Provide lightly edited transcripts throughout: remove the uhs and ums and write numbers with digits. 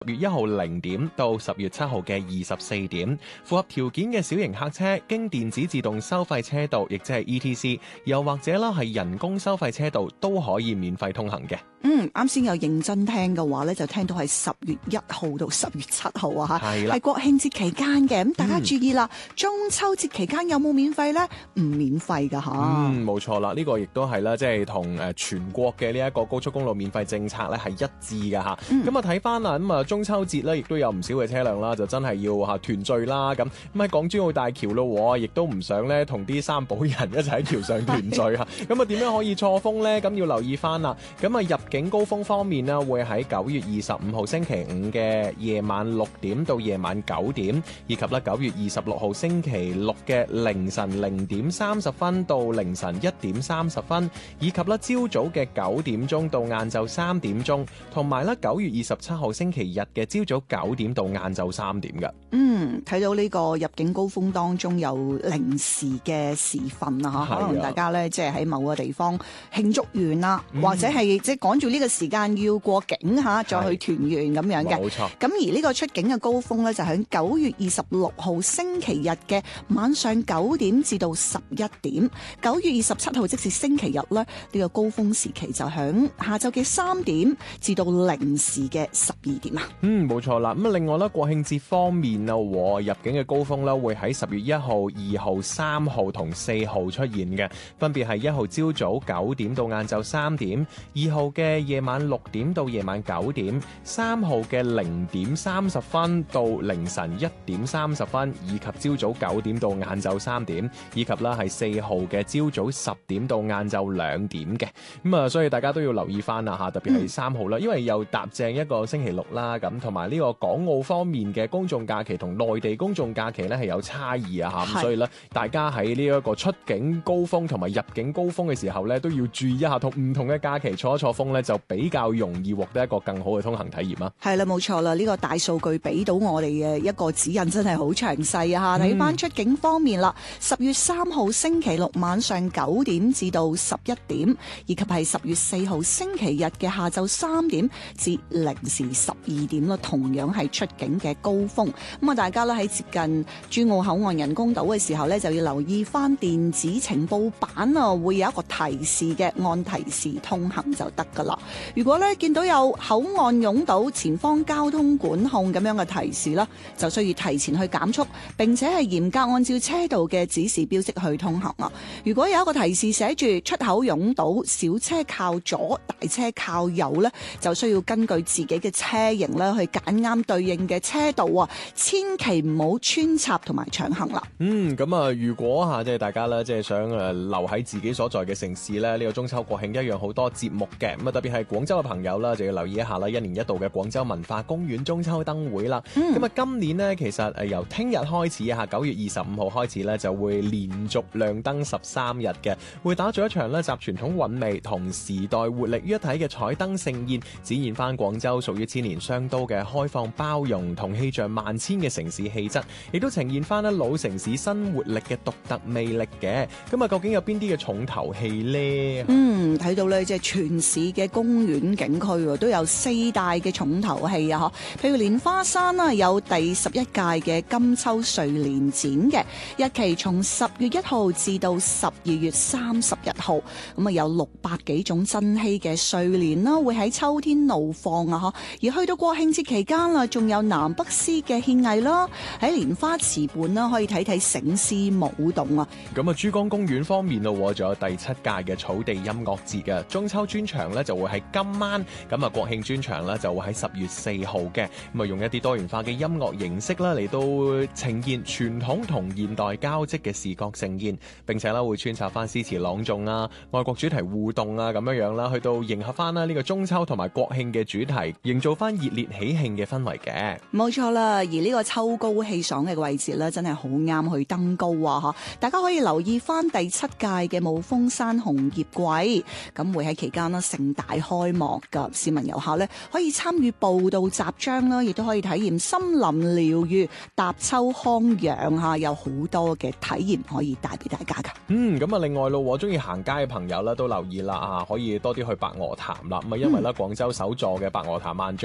10月1號0點到10月7號嘅24點，符合條件嘅小型客車經電子自動收費車道，亦即係 ETC， 又或者啦係人工收費車道都可以免費通行嘅。 啱先有認真聽嘅話咧，就聽到係10月1號到10月7號啊嚇， 係啦， 係國慶節期間嘅。咁大家注意啦，中秋節期間有冇免費咧？唔免費㗎嚇。 冇錯啦，呢個亦都係啦，即係同全國嘅呢一個高速公路免費政策咧係一致㗎嚇。咁啊睇翻啦，咁啊中秋節咧亦都有唔少嘅車輛啦，就真係要嚇團聚啦。咁喺港珠澳大橋咯，亦都唔想咧同啲三寶人一齊喺橋上團聚嚇。咁啊點樣可以錯峰咧？咁要留意翻啦。咁啊入境高峰方面呢，會喺9月25號星期五嘅夜晚6點到夜晚9點，以及咧9月26號星期六嘅凌晨0點30分到凌晨1點30分，以及咧朝早嘅9點鐘到晏晝3點鐘，同埋咧9月27號星期日嘅朝早9點到晏晝3點嘅。 睇到呢個入境高峰當中有零時嘅時分啊，可能大家咧即係喺某個地方慶祝完啦，或者係即係趕住呢個時間要過境嚇，再去團圓咁樣嘅。 冇錯。咁而呢個出境嘅高峰咧，就喺9月26號星期日嘅晚上9點至到11點。9月27號即是星期日咧，呢個高峰時期就喺下晝嘅3點至到零時嘅12點啊。 冇錯啦。咁啊，另外咧，國慶節方面啊，入境嘅高峰咧會喺10月1號、2號、3號同4號出現嘅，分別係1號朝早9點到晏晝3點，2號嘅夜晚6點到夜晚9點，3號嘅0點30分到凌晨1點30分，以及朝早9點到晏晝3點，以及啦係4號嘅朝早10點到晏晝2點嘅。咁啊，所以大家都要留意翻啦嚇，特別係3號啦，因為又搭正一個星期六啦，咁同埋呢個港澳方面嘅公眾假期同內地公眾假期咧係有差異啊嚇，咁所以咧大家喺呢一個出境高峰同埋入境高峰嘅時候咧都要注意一下，同唔同嘅假期錯一錯峰咧就比較容易獲得一個更好嘅通行體驗啊。 係啦，冇錯啦，呢個大數據俾到我哋嘅一個指引真係好詳細啊嚇。睇翻出境方面啦，10月3號星期六晚上9點至到11點，以及係10月4號星期日嘅下晝3點至零時12點啦，同樣係出境嘅高峰。咁啊，大家咧喺接近珠澳口岸人工島嘅時候咧，就要留意翻電子情報板啊，會有一個提示嘅，按提示通行就得噶啦。如果咧見到有口岸擁堵、前方交通管控咁樣嘅提示啦，就需要提前去減速，並且係嚴格按照車道嘅指示標識去通行啊。如果有一個提示寫住出口擁堵，小車靠左，大車靠右咧，就需要根據自己嘅車型咧去揀啱對應嘅車道啊，千祈唔好穿插同埋搶行啦。 咁啊，如果即係大家咧，即係想留喺自己所在嘅城市咧，呢個中秋國慶一樣好多節目嘅。咁啊，特別係廣州嘅朋友啦，就要留意一下啦，1年1度嘅廣州文化公園中秋燈會啦。咁啊，今年呢，其實由聽日開始啊，9月25號開始咧，就會連續亮燈13日嘅，會打造一場咧集傳統韻味同時代活力於一體嘅彩燈盛宴，展現翻廣州屬於千年商都嘅開放包容同氣象萬千嘅城市氣質，亦都呈現翻老城市新活力嘅獨特魅力嘅。咁啊，究竟有邊啲嘅重頭戲呢？ 睇到咧，即係全市嘅公園景區都有4大嘅重頭戲啊！譬如蓮花山啦，有第11屆嘅金秋睡蓮展嘅，日期從10月1號至到12月31號，咁啊有600幾種珍稀嘅睡蓮啦，會喺秋天怒放啊！而去到國慶節期間啦，仲有南北獅嘅獻藝啦，喺蓮花池畔啦，可以睇睇醒獅舞動啊！ 咁啊，珠江公園方面咯，仲有第7屆嘅草地音樂節嘅中秋專場咧，就會喺今晚。咁啊，國慶專場咧就會喺10月4號嘅。咁啊，用一啲多元化嘅音樂形式啦嚟到呈現傳統同現代交織嘅視覺盛宴，並且咧會穿插翻詩詞朗誦啊、愛國主題互動啊咁樣啦，去到迎合翻啦呢個中秋同埋國慶嘅主題，營造翻熱烈喜慶嘅氛圍嘅。冇錯啦，而呢個秋高氣爽嘅季節咧，真係好啱去登高啊！大家可以留意翻第7屆嘅霧峰山紅葉季，咁會喺期間啦盛大開幕噶，市民遊客咧可以參與步道集章啦，亦都可以體驗森林療愈、踏秋康養有好多嘅體驗可以帶俾大家噶。 咁啊，另外咯，中意行街嘅朋友咧都留意啦啊，可以多啲去白鵝潭啦。咁啊，因為咧廣州首座嘅白鵝潭萬象城咧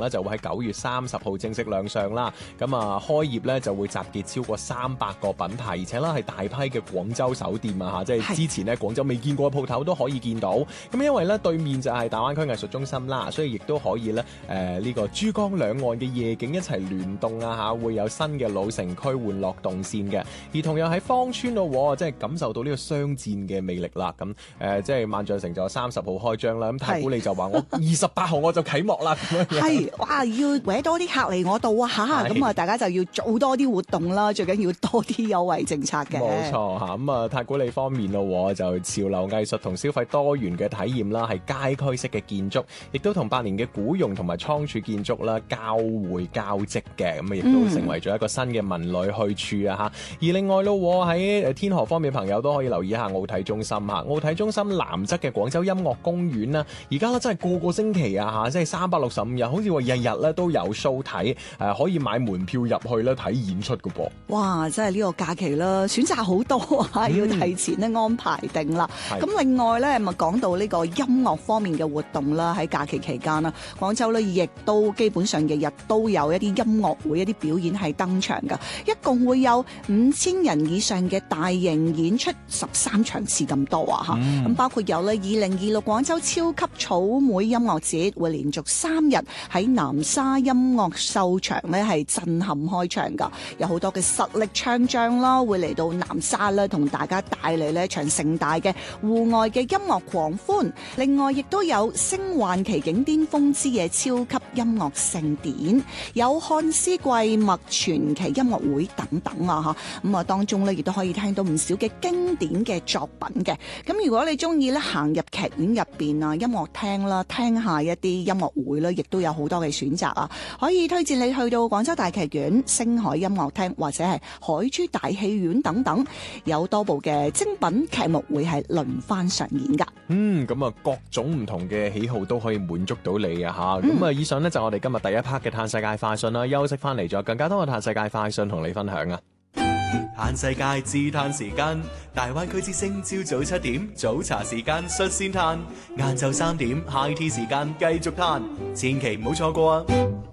就會喺9月30號正式亮相啦。咁啊，開業咧就會集結超過300個品牌，而且咧係大批嘅廣州手店啊嚇，即係之前咧廣州未見過嘅鋪頭都可以見到。咁因為咧對面就係大灣區藝術中心啦，所以亦都可以咧呢個珠江兩岸嘅夜景一齊聯動啊嚇，會有新嘅老城區玩樂動線嘅。而同樣喺芳村咯，即係感受到呢個商戰嘅魅力啦。咁即係萬象城就30號開張啦。咁太古里就話我28號我就啟幕啦。咁樣係哇，要搲多啲客嚟我度啊嚇！咁啊，大家就要做多啲活動啦，最緊要多啲優惠政策嘅。 冇錯嚇，咁啊太古里方面咯，就潮流藝術同消費多元嘅體驗啦，係街區式嘅建築，亦都同百年嘅古榕同埋倉儲建築啦交匯交織嘅，咁啊亦都成為咗一個新嘅文旅去處啊嚇。而另外咯，喺天河方面朋友都可以留意一下奧體中心嚇，奧體中心南側嘅廣州音樂公園啦，而家咧真係個星期啊嚇，即係365日，好似話日日咧都有 show 睇，可以買門票入去咧睇演出㗎噃。哇！ 真係呢個假期啦，選擇好多啊，要提前咧安排定啦。咁另外咧，咪講到呢個音樂方面嘅活動啦，喺假期期間啦，廣州咧亦都基本上日日都有一啲音樂會、一啲表演係登場㗎，一共會有5000人以上嘅大型演出13場次咁多啊嚇。咁包括有咧2026廣州超級草莓音樂節會連續3日喺南沙音樂秀場咧係震撼開場㗎，有好多嘅實力唱將啦，會嚟到南沙啦，同大家帶嚟呢一場盛大嘅戶外嘅音樂狂歡。另外亦都有星幻奇景巔峰之夜超級音樂盛典，有漢詩季默傳奇音樂會等等啊嚇。咁啊當中咧亦都可以聽到唔少嘅經典嘅作品嘅。咁如果你中意咧行入劇院入邊啊，音樂廳啦，聽下一啲音樂會咧，亦都有好多嘅選擇啊，可以推薦你去到廣州大劇院、星海音樂廳或者係海珠大戲院等等，有多部嘅精品劇目會係輪番上演噶。 咁啊各種唔同嘅喜好都可以滿足到你啊吓。咁啊以上呢，就我哋今日第一 part 嘅嘆世界快訊啦，休息翻嚟仲有更加多嘅嘆世界快訊同你分享啊。 嘆世界自嘆時間，大灣區之聲朝早7點早茶時間率先嘆，晏晝3點 high tea 時間繼續嘆，千祈唔好錯過啊！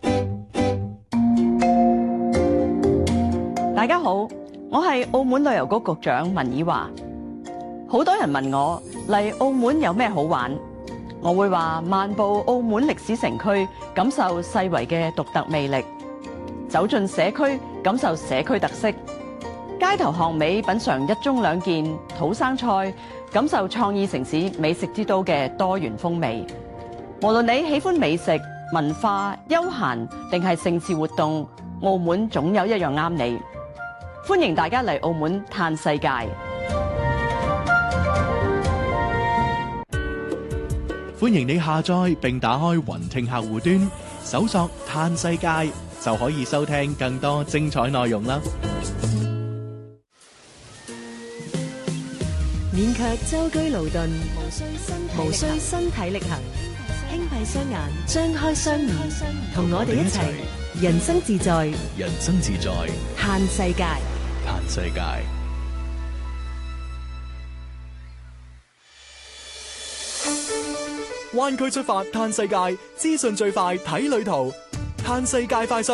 大家好，我係澳門旅遊局局長文以華。好多人問我嚟澳門有咩好玩，我會話漫步澳門歷史城區，感受世遺嘅獨特魅力；走進社區，感受社區特色；街頭巷尾品嚐一盅兩件土生菜，感受創意城市美食之都嘅多元風味。無論你喜歡美食、文化、休閒定係盛事活動，澳門總有一樣啱你。歡迎大家嚟澳門嘆世界。 歡迎你下載並打開雲聽客戶端，搜索嘆世界就可以收聽更多精彩內容啦。 免卻舟車勞頓，無需身體力行，輕閉雙眼，張開雙耳，同我哋一齊人生自在， 人生自在， 嘆世界。 嘆世界。灣區出發嘆世界，資訊最快睇旅途，嘆世界快訊。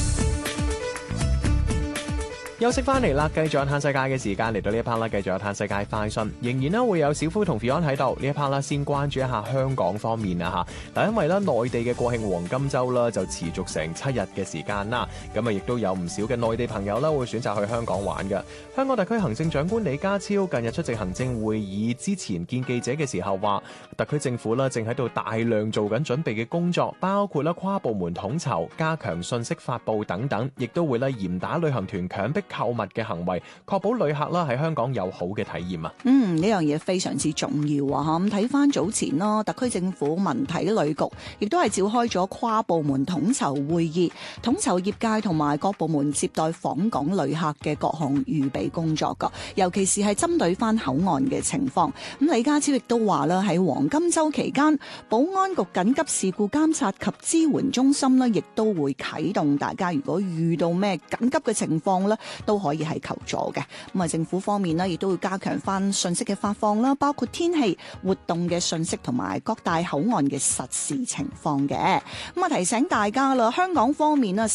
休息翻嚟啦，繼續有嘆世界嘅時間，嚟到呢一 part 啦，繼續有嘆世界快訊，仍然咧會有小夫同 Fion 喺度。呢一 part 啦，先關注一下香港方面啊嚇。嗱，因為咧內地嘅國慶黃金週啦，就持續成7日嘅時間啦，咁啊亦都有唔少嘅內地朋友啦會選擇去香港玩嘅。香港特區行政長官李家超近日出席行政會議之前見記者嘅時候話，特區政府啦正喺度大量做緊準備嘅工作，包括啦跨部門統籌、加強信息發布等等，亦都會咧嚴打旅行團強迫購物嘅行為，確保旅客啦喺香港有好嘅體驗啊！ 呢樣嘢非常之重要啊！咁睇翻早前啦，特區政府文體旅局亦都係召開咗跨部門統籌會議，統籌業界同埋各部門接待訪港旅客嘅各項預備工作噶，尤其是係針對翻口岸嘅情況。咁李家超亦都話啦，喺黃金週期間，保安局緊急事故監察及支援中心呢亦都會啟動，大家如果遇到咩緊急嘅情況呢， 都可以係求助嘅。咁啊，政府方面呢，亦都會加強翻信息嘅發放啦，包括天氣活動嘅信息同埋各大口岸嘅實時情況嘅。咁啊，提醒大家啦，香港方面呢，